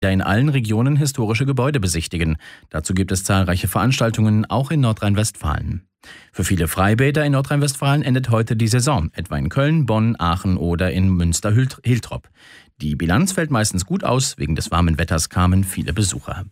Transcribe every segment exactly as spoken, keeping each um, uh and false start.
in allen Regionen historische Gebäude besichtigen. Dazu gibt es zahlreiche Veranstaltungen, auch in Nordrhein-Westfalen. Für viele Freibäder in Nordrhein-Westfalen endet heute die Saison, etwa in Köln, Bonn, Aachen oder in Münster-Hiltrop. Die Bilanz fällt meistens gut aus, wegen des warmen Wetters kamen viele Besucher.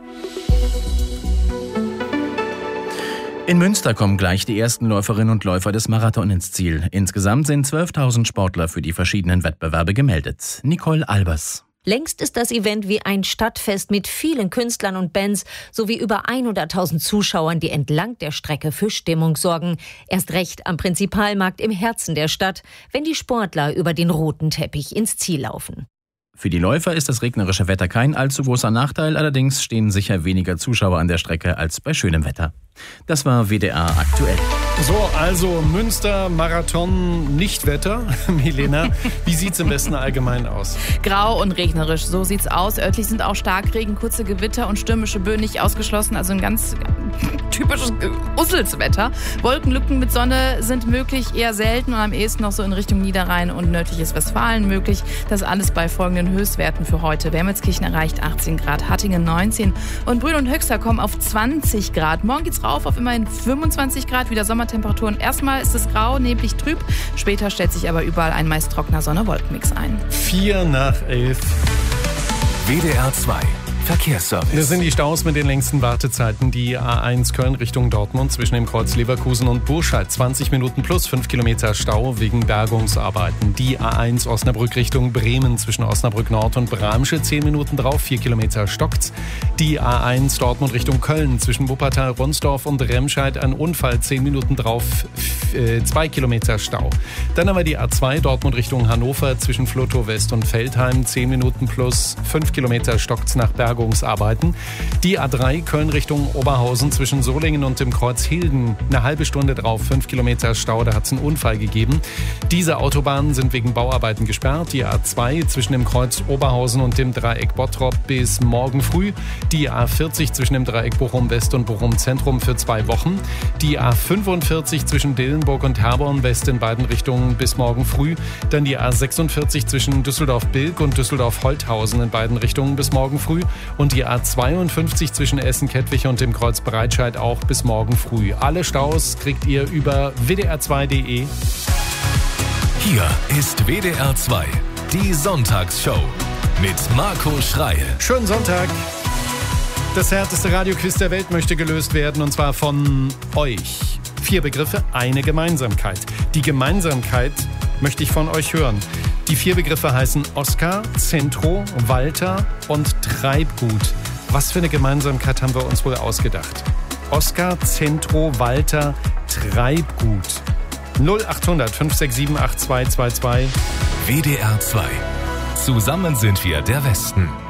In Münster kommen gleich die ersten Läuferinnen und Läufer des Marathon ins Ziel. Insgesamt sind zwölftausend Sportler für die verschiedenen Wettbewerbe gemeldet. Nicole Albers. Längst ist das Event wie ein Stadtfest mit vielen Künstlern und Bands sowie über hunderttausend Zuschauern, die entlang der Strecke für Stimmung sorgen. Erst recht am Prinzipalmarkt im Herzen der Stadt, wenn die Sportler über den roten Teppich ins Ziel laufen. Für die Läufer ist das regnerische Wetter kein allzu großer Nachteil, allerdings stehen sicher weniger Zuschauer an der Strecke als bei schönem Wetter. Das war W D R aktuell. So, also Münster, Marathon, Nichtwetter. Milena, wie sieht's im Westen allgemein aus? Grau und regnerisch, so sieht's aus. Örtlich sind auch Starkregen, kurze Gewitter und stürmische Böen nicht ausgeschlossen. Also ein ganz typisches Usselswetter. Wolkenlücken mit Sonne sind möglich, eher selten und am ehesten noch so in Richtung Niederrhein und nördliches Westfalen möglich. Das alles bei folgenden Höchstwerten für heute. Wermelskirchen erreicht achtzehn Grad, Hattingen neunzehn und Brühl und Höxter kommen auf zwanzig Grad. Morgen geht's rauf auf immerhin fünfundzwanzig Grad, wieder Sommertemperaturen. Erstmal ist es grau, neblig, trüb. Später stellt sich aber überall ein meist trockener Sonne-Wolkenmix ein. Vier nach elf. W D R zwei Verkehrsservice. Das sind die Staus mit den längsten Wartezeiten. Die A eins Köln Richtung Dortmund zwischen dem Kreuz Leverkusen und Burscheid. zwanzig Minuten plus fünf Kilometer Stau wegen Bergungsarbeiten. Die A eins Osnabrück Richtung Bremen zwischen Osnabrück Nord und Bramsche. zehn Minuten drauf, vier Kilometer stockt's. Die A eins Dortmund Richtung Köln zwischen Wuppertal, Ronsdorf und Remscheid. Ein Unfall, zehn Minuten drauf, zwei Kilometer Stau. Dann haben wir die A zwei Dortmund Richtung Hannover zwischen Flotow West und Feldheim. zehn Minuten plus fünf Kilometer stockt's nach Bergungsarbeiten. Die A drei Köln Richtung Oberhausen zwischen Solingen und dem Kreuz Hilden. Eine halbe Stunde drauf, fünf Kilometer Stau, da hat es einen Unfall gegeben. Diese Autobahnen sind wegen Bauarbeiten gesperrt. Die A zwei zwischen dem Kreuz Oberhausen und dem Dreieck Bottrop bis morgen früh. Die A vierzig zwischen dem Dreieck Bochum West und Bochum Zentrum für zwei Wochen. Die A fünfundvierzig zwischen Dillenburg und Herborn West in beiden Richtungen bis morgen früh. Dann die A sechsundvierzig zwischen Düsseldorf-Bilk und Düsseldorf-Holthausen in beiden Richtungen bis morgen früh. Und die A zweiundfünfzig zwischen Essen-Kettwig und dem Kreuz Breitscheid auch bis morgen früh. Alle Staus kriegt ihr über w d r zwei punkt d e. Hier ist W D R zwei, die Sonntagsshow mit Marco Schreil. Schönen Sonntag. Das härteste Radioquiz der Welt möchte gelöst werden, und zwar von euch. Vier Begriffe, eine Gemeinsamkeit. Die Gemeinsamkeit möchte ich von euch hören. Die vier Begriffe heißen Oskar, Zentro, Walter und Treibgut. Was für eine Gemeinsamkeit haben wir uns wohl ausgedacht? Oskar, Zentro, Walter, Treibgut. null achthundert fünf sechs sieben acht zwei zwei zwei. W D R zwei. Zusammen sind wir der Westen.